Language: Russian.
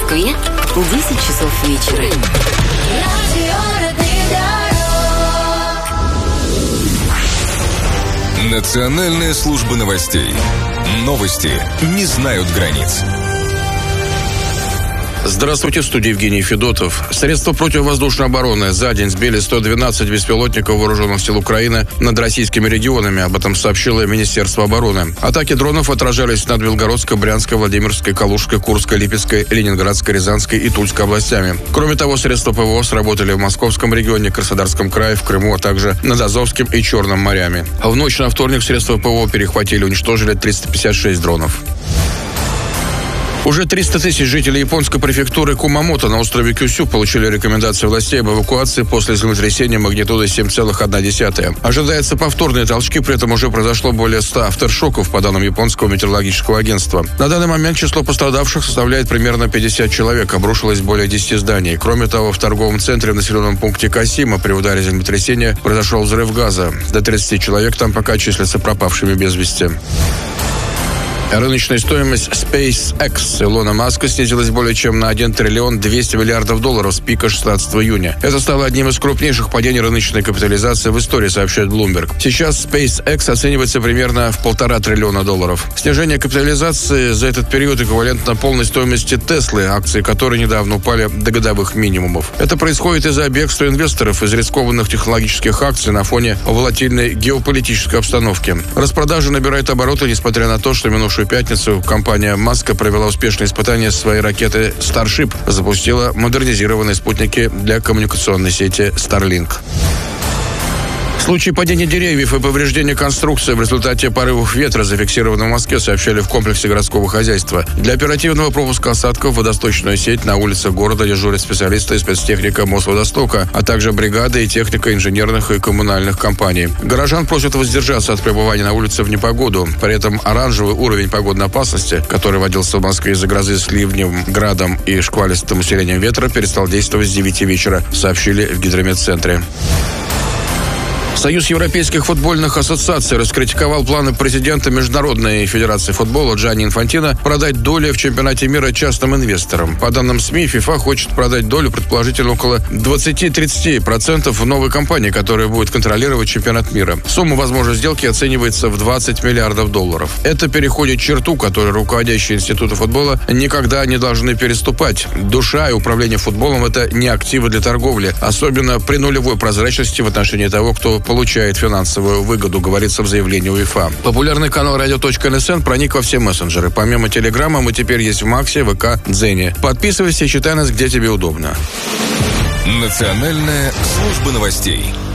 Москве 10 часов вечера. Национальная служба новостей. Новости не знают границ. Здравствуйте, в студии Евгений Федотов. Средства противовоздушной обороны за день сбили 112 беспилотников вооруженных сил Украины над российскими регионами. Об этом сообщило Министерство обороны. Атаки дронов отражались над Белгородской, Брянской, Владимирской, Калужской, Курской, Липецкой, Ленинградской, Рязанской и Тульской областями. Кроме того, средства ПВО сработали в Московском регионе, Краснодарском крае, в Крыму, а также над Азовским и Черным морями. В ночь на вторник средства ПВО перехватили и уничтожили 356 дронов. Уже 300 тысяч жителей японской префектуры Кумамото на острове Кюсю получили рекомендации властей об эвакуации после землетрясения магнитудой 7,1. Ожидается повторные толчки, при этом уже произошло более 100 авторшоков, по данным японского метеорологического агентства. На данный момент число пострадавших составляет примерно 50 человек, обрушилось более 10 зданий. Кроме того, в торговом центре в населенном пункте Касима при ударе землетрясения произошел взрыв газа. До 30 человек там пока числятся пропавшими без вести. Рыночная стоимость SpaceX Илона Маска снизилась более чем на 1 триллион 200 миллиардов долларов с пика 16 июня. Это стало одним из крупнейших падений рыночной капитализации в истории, сообщает Bloomberg. Сейчас SpaceX оценивается примерно в 1,5 триллиона долларов. Снижение капитализации за этот период эквивалентно полной стоимости Теслы, акции которой недавно упали до годовых минимумов. Это происходит из-за бегства инвесторов из рискованных технологических акций на фоне волатильной геополитической обстановки. Распродажа набирает обороты, несмотря на то, что минувшую пятницу компания Маска провела успешные испытания своей ракеты Starship, запустила модернизированные спутники для коммуникационной сети Starlink. В случае падения деревьев и повреждения конструкции в результате порывов ветра, зафиксированных в Москве, сообщали в комплексе городского хозяйства. Для оперативного пропуска осадков в водосточную сеть на улицах города дежурят специалисты и спецтехника Мосводостока, а также бригады и техника инженерных и коммунальных компаний. Горожан просят воздержаться от пребывания на улице в непогоду. При этом оранжевый уровень погодной опасности, который вводился в Москве из-за грозы с ливнем, градом и шквалистым усилением ветра, перестал действовать с 9 вечера, сообщили в гидрометцентре. Союз европейских футбольных ассоциаций раскритиковал планы президента Международной федерации футбола Джанни Инфантино продать доли в чемпионате мира частным инвесторам. По данным СМИ, ФИФА хочет продать долю предположительно около 20-30% в новой компании, которая будет контролировать чемпионат мира. Сумма возможной сделки оценивается в 20 миллиардов долларов. Это переходит черту, которую руководящие институты футбола никогда не должны переступать. Душа и управление футболом – это не активы для торговли, особенно при нулевой прозрачности в отношении того, кто получает финансовую выгоду, говорится в заявлении УЕФА. Популярный канал radio.nsn проник во все мессенджеры. Помимо Телеграма, мы теперь есть в Максе, ВК, Дзене. Подписывайся и читай нас, где тебе удобно. Национальная служба новостей.